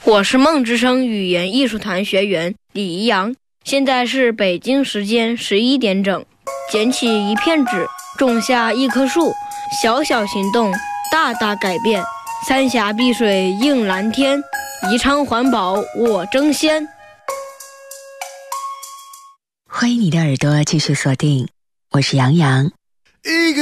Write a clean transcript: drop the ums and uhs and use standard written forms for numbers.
我是梦之声语言艺术团学员李怡阳，现在是北京时间11点整。捡起一片纸，种下一棵树，小小行动，大大改变。三峡碧水映蓝天，宜昌环保我争先。 欢迎你的耳朵继续锁定，我是杨洋。